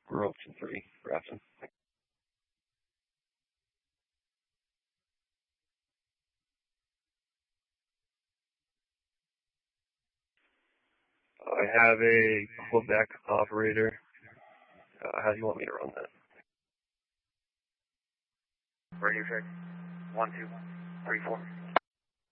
We're option 3, Grafton. I have a Quebec operator. How do you want me to run that? Radio check. 1, 2, 3, 4.